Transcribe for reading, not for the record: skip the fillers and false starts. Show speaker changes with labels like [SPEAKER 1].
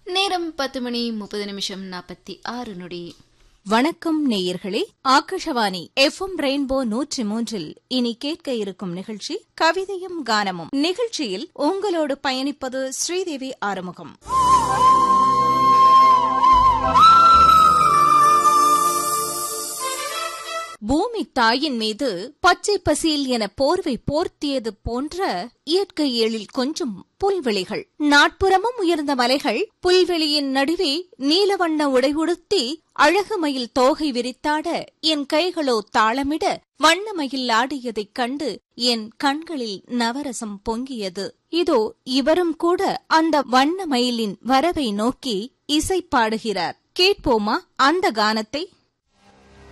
[SPEAKER 1] நேரம் 10:30:46.
[SPEAKER 2] வணக்கம் நேயர்களே. ஆகாஷவாணி FM ரெயின்போ 103 இனி கேட்க இருக்கும் நிகழ்ச்சி கவிதையும் கானமும். நிகழ்ச்சியில் உங்களோடு பயணிப்பது ஸ்ரீதேவி ஆறுமுகம். பூமி தாயின் மீது பச்சை பசேல் என போர்வை போர்த்தியது போன்ற இயற்கை எழில் கொஞ்சம் புல்வெளிகள், நாட்புறமும் உயர்ந்த மலைகள், புல்வெளியின் நடுவே நீலவண்ண உடை உடுத்தி அழகு மயில் தோகை விரித்தாட என் கைகளோ தாளமிட வண்ணமயில் ஆடியதைக் கண்டு என் கண்களில் நவரசம் பொங்கியது. இதோ இவரும் கூட அந்த வண்ண மயிலின் வரவை நோக்கி இசை பாடுகிறார். கேட்போமா அந்த கானத்தை?